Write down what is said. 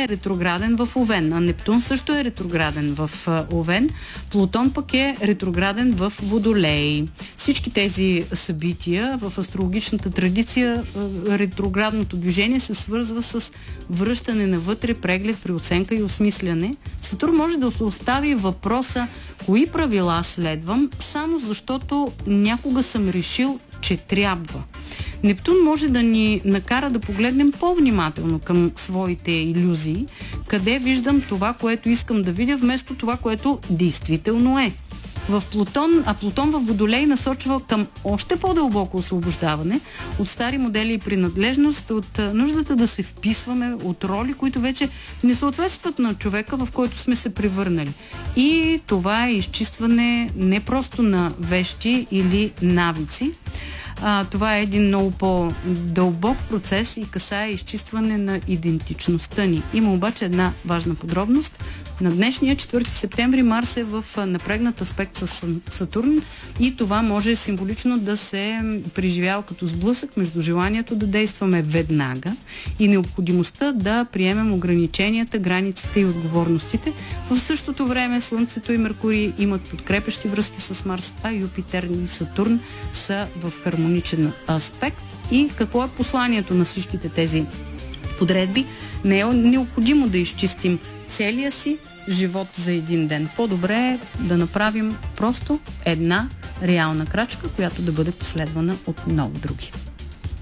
е ретрограден в Овен, а Нептун също е ретрограден в Овен, Плутон пък е ретрограден в Водолей. Всички тези събития в астрологичната традиция, ретроградното движение се свързва с връщане навътре, преглед, преоценка и осмисляне. Сатурн може да остави въпроса кои правила следвам, само защото някога съм решил, че трябва. Нептун може да ни накара да погледнем по-внимателно към своите илюзии, къде виждам това, което искам да видя, вместо това, което действително е. Плутон в Водолей насочва към още по-дълбоко освобождаване от стари модели и принадлежност, от нуждата да се вписваме, от роли, които вече не съответстват на човека, в който сме се превърнали. И това е изчистване не просто на вещи или навици. Това е един много по-дълбок процес и касае изчистване на идентичността ни. Има обаче една важна подробност. На днешния 4 септември Марс е в напрегнат аспект с Сатурн и това може символично да се преживява като сблъсък между желанието да действаме веднага и необходимостта да приемем ограниченията, границите и отговорностите. В същото време Слънцето и Меркурий имат подкрепящи връзки с Марс, а Юпитер и Сатурн са в хармоничен аспект. И какво е посланието на всичките тези подредби? Не е необходимо да изчистим целия си живот за един ден. По-добре е да направим просто една реална крачка, която да бъде последвана от много други.